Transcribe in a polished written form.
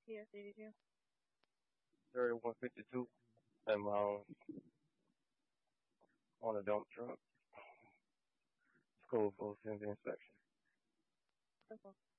Yes, did you? 3152 at my on a dump truck. School for CNC inspection.